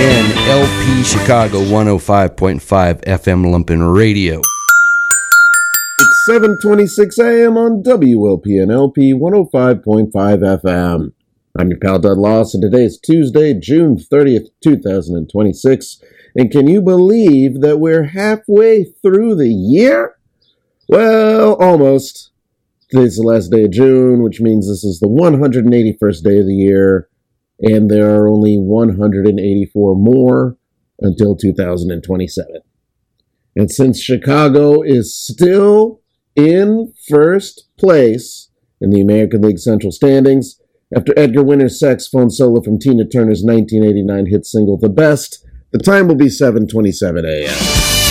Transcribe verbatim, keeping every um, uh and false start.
N L P Chicago one oh five point five F M Lumpen Radio. It's seven twenty-six a.m. on W L P N L P one oh five point five F M. I'm your pal Dud Loss, and today is Tuesday, June thirtieth, two thousand twenty-six. And can you believe that we're halfway through the year? Well, almost. Today's the last day of June, which means this is the one hundred eighty-first day of the year, and there are only one hundred eighty-four more until two thousand twenty-seven. And since Chicago is still in first place in the American League Central standings, after Edgar Winter's saxophone solo from Tina Turner's nineteen eighty-nine hit single, The Best, the time will be seven twenty-seven a.m.